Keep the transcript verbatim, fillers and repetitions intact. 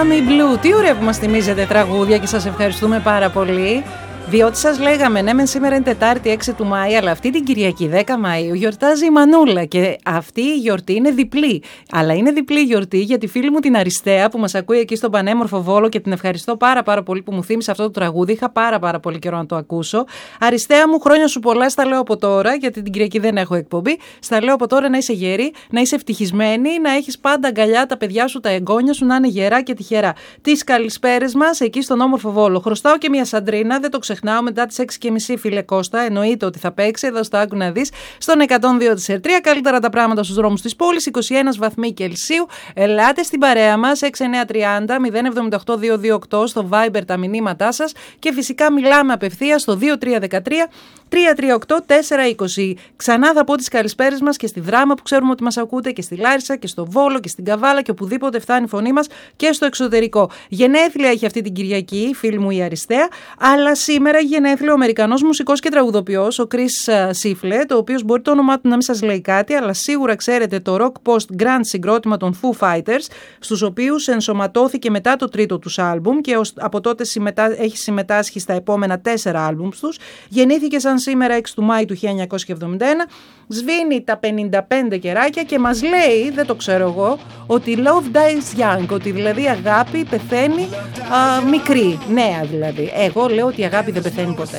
Me Blue. Τι ωραία που μας θυμίζετε τραγούδια και σας ευχαριστούμε πάρα πολύ. Διότι σας λέγαμε, ναι, μεν σήμερα είναι Τετάρτη έξι του Μάη, αλλά αυτή την Κυριακή δέκα Μαΐου γιορτάζει η Μανούλα και αυτή η γιορτή είναι διπλή. Αλλά είναι διπλή γιορτή για τη φίλη μου την Αριστέα που μας ακούει εκεί στον πανέμορφο Βόλο και την ευχαριστώ πάρα πάρα πολύ που μου θύμισε αυτό το τραγούδι. Είχα πάρα πάρα πολύ καιρό να το ακούσω. Αριστέα μου, χρόνια σου πολλά, στα λέω από τώρα, γιατί την Κυριακή δεν έχω εκπομπή. Στα λέω από τώρα να είσαι γερή, να είσαι ευτυχισμένη, να έχεις πάντα αγκαλιά τα παιδιά σου, τα εγγόνια σου, να είναι γερά και τυχερά. Τις καλησπέρες μας εκεί στον όμορφο Βόλο. Χρωστάω και μια Σαντρίνα, δεν το ξεχνάω, μετά τις έξι και μισή, φίλε Κώστα, εννοείται ότι θα παίξει, εδώ στο Άκου να δεις, στον εκατόν δύο της Ερτρία, καλύτερα τα πράγματα στους δρόμους της πόλης, είκοσι ένα βαθμοί Κελσίου, ελάτε στην παρέα μας, έξι εννιά τριάντα μηδέν εβδομήντα οκτώ διακόσια είκοσι οκτώ στο Viber τα μηνύματά σας και φυσικά μιλάμε απευθείας στο δύο τρία ένα τρία τρία τρία οκτώ τέσσερα είκοσι. Ξανά θα πω τις καλησπέρες μας και στη Δράμα που ξέρουμε ότι μας ακούτε και στη Λάρισα και στο Βόλο και στην Καβάλα και οπουδήποτε φτάνει η φωνή μας και στο εξωτερικό. Γενέθλια έχει αυτή την Κυριακή, φίλη μου η Αριστέα, αλλά σήμερα γενέθλια ο Αμερικανός μουσικός και τραγουδοποιός, ο Chris Siflet, ο οποίος μπορεί το όνομά του να μην σας λέει κάτι, αλλά σίγουρα ξέρετε το rock post grand συγκρότημα των Foo Fighters, στους οποίους ενσωματώθηκε μετά το τρίτο τους άλμπουμ και από τότε συμμετά... έχει συμμετάσχει στα επόμενα τέσσερα άλμπουμ τους. Γεννήθηκε σαν σήμερα έξι του Μάη του χίλια εννιακόσια εβδομήντα ένα, σβήνει τα πενήντα πέντε κεράκια και μας λέει, δεν το ξέρω εγώ, ότι love dies young, ότι δηλαδή αγάπη πεθαίνει α, μικρή, νέα δηλαδή. Εγώ λέω ότι η αγάπη δεν πεθαίνει ποτέ.